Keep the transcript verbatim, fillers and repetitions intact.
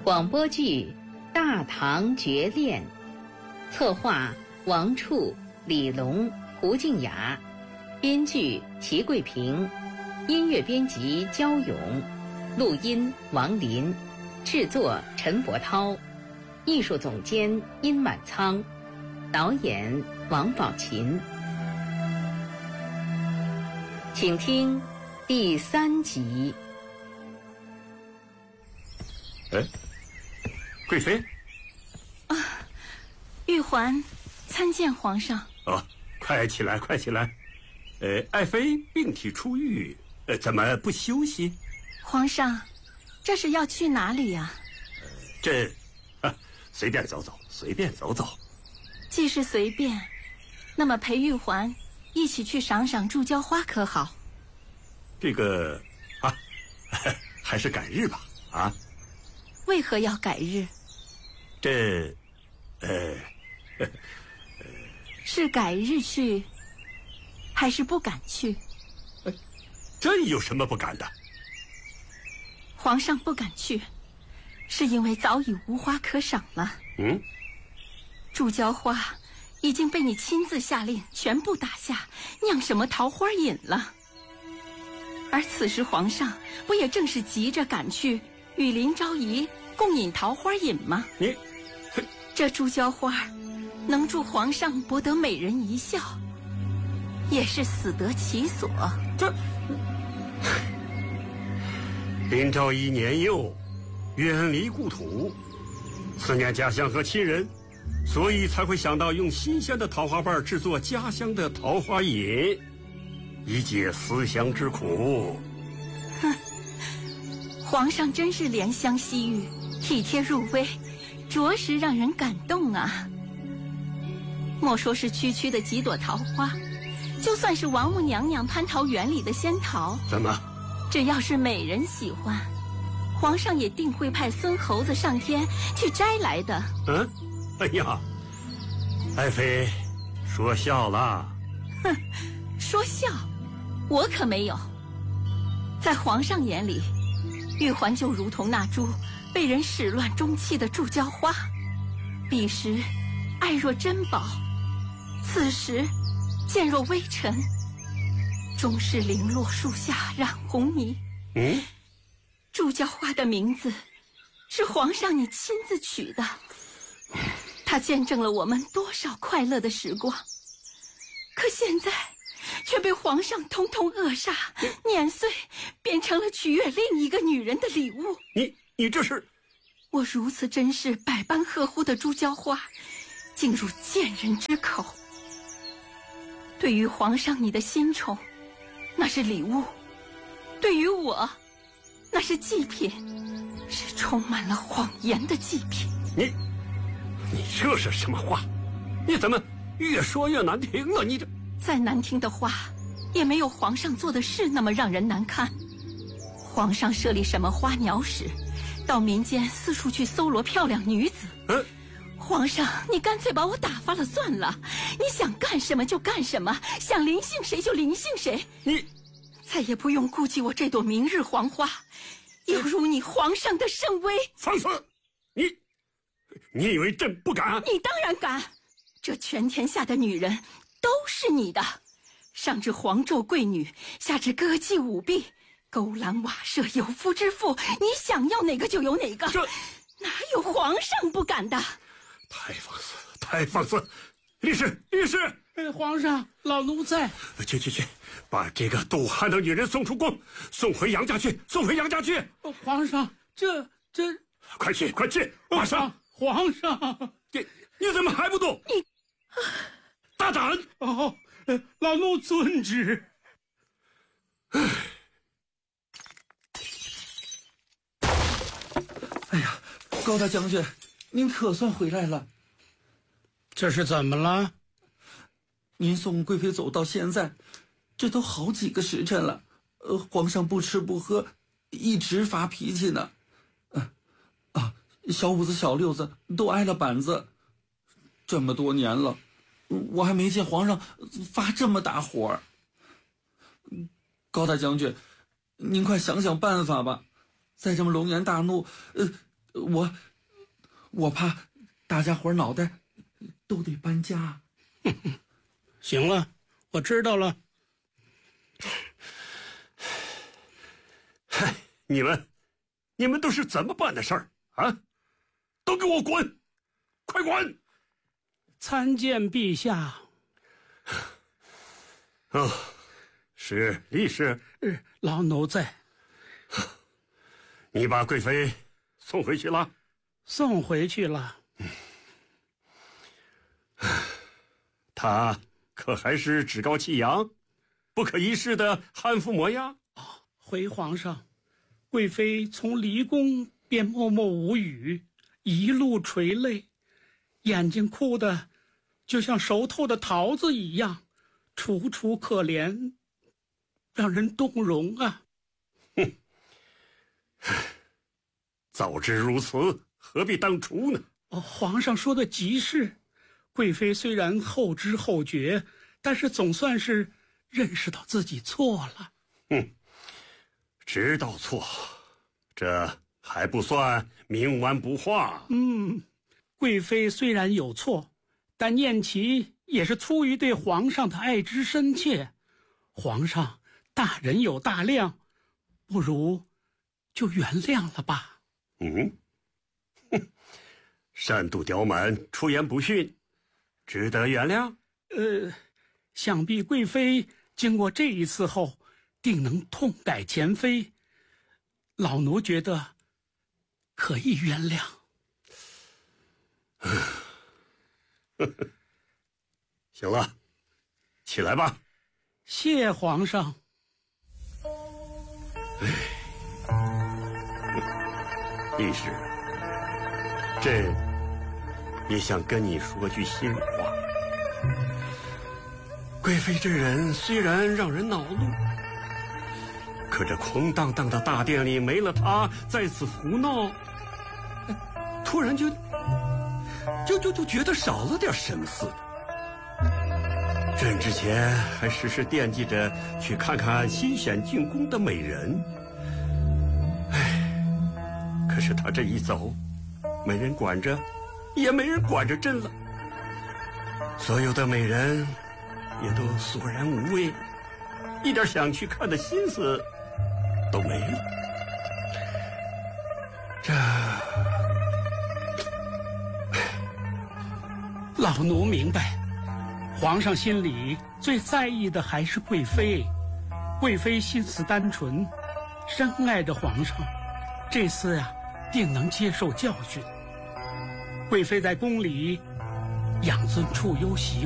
广播剧《大唐绝恋》，策划王处、李龙、胡静雅，编剧齐桂平，音乐编辑焦勇，录音王林，制作陈伯涛，艺术总监殷满仓，导演王宝琴。请听第三集。 哎，贵妃啊，玉环参见皇上。 哦，快起来，快起来！呃，爱妃病体初愈，呃，怎么不休息？ 皇上，这是要去哪里呀？ 呃、这，啊，随便走走，随便走走。 既是随便，那么陪玉环一起去赏赏祝娇花可好？ 这个，啊，还是改日吧。啊。 为何要改日？ 这，呃，呃是改日去，还是不敢去？ 这有什么不敢的？ 皇上不敢去，是因为早已无花可赏了。 嗯， 祝娇花已经被你亲自下令全部打下，酿什么桃花饮了。而此时皇上不也正是急着赶去与林昭仪共饮桃花饮吗？ 你， 这祝娇花能助皇上博得美人一笑，也是死得其所。 这林昭仪年幼，远离故土，思念家乡和亲人，所以才会想到用新鲜的桃花瓣制作家乡的桃花饮，以解思乡之苦。 哼，皇上真是怜香惜玉，体贴入微，着实让人感动啊。莫说是区区的几朵桃花，就算是王母娘娘蟠桃园里的仙桃， 怎么？ 只要是美人喜欢，皇上也定会派孙猴子上天去摘来的。 嗯，哎呀，爱妃说笑了。 哼，说笑，我可没有。在皇上眼里，玉环就如同那株被人始乱终弃的祝娇花，彼时爱若珍宝，此时见若微尘，终是零落树下染红泥。 嗯， 祝娇花的名字是皇上你亲自取的，它见证了我们多少快乐的时光，可现在却被皇上通通扼杀碾碎，变成了取悦另一个女人的礼物。 你你这是…… 我如此珍视百般呵护的祝娇花，竟入贱人之口。对于皇上你的新宠，那是礼物；对于我，那是祭品，是充满了谎言的祭品。 你你这是什么话？你怎么越说越难听了？你这再难听的话，也没有皇上做的事那么让人难看。皇上设立什么花鸟使，到民间四处去搜罗漂亮女子。 嗯， 皇上，你干脆把我打发了算了，你想干什么就干什么，想临幸谁就临幸谁。 你再也不用顾忌我这朵明日黄花，犹如你皇上的圣威。 放肆！你你以为朕不敢？ 你当然敢！这全天下的女人都是你的，上至皇胄贵女，下至歌妓舞婢，勾栏瓦舍，有夫之妇，你想要哪个就有哪个。 这哪有皇上不敢的？ 太放肆，太放肆！律师，律师， 哎，皇上，老奴在。 去去去，把这个杜汉的女人送出宫，送回杨家去，送回杨家去。 哦、皇上，这这， 快去，快去，马上！ 哦、皇上， 你你怎么还不动？ 你大胆！ 哦，老奴遵旨。 哎呀，高大将军，您可算回来了。 这是怎么了？ 您送贵妃走到现在，这都好几个时辰了，呃，皇上不吃不喝，一直发脾气呢。呃、啊，小五子小六子都挨了板子，这么多年了，我还没见皇上发这么大火。高大将军，您快想想办法吧！再这么龙颜大怒，呃， 我我怕大家伙脑袋都得搬家。 行了，我知道了。 嗨，你们，你们都是怎么办的事儿啊？都给我滚！快滚！ 参见陛下。 哦，是历史。 呃，老奴在。 你把贵妃送回去了？ 送回去了。 她可还是趾高气扬、不可一世的悍妇模样？ 哦，回皇上，贵妃从离宫便默默无语，一路垂泪，眼睛哭得就像熟透的桃子一样，楚楚可怜，让人动容啊！ 哼，早知如此，何必当初呢？ 哦，皇上说的极是，贵妃虽然后知后觉，但是总算是认识到自己错了。 哼，知道错，这还不算冥顽不化。 嗯，贵妃虽然有错，但念其也是出于对皇上的爱之深切。皇上大人有大量，不如就原谅了吧。 嗯，哼，善妒刁蛮，出言不逊，值得原谅？ 呃，想必贵妃经过这一次后，定能痛改前非。老奴觉得可以原谅。 行了，起来吧。 谢皇上。 历史，朕也想跟你说句心里话。贵妃这人虽然让人恼怒，可这空荡荡的大殿里没了她，在此胡闹，突然就就就就觉得少了点什么似的。朕之前还时时惦记着去看看新选进宫的美人，唉，可是她这一走，没人管着，也没人管着朕了。所有的美人也都索然无味，一点想去看的心思都没了。这， 老奴明白，皇上心里最在意的还是贵妃。贵妃心思单纯，深爱着皇上，这次呀、啊，定能接受教训。贵妃在宫里养尊处优习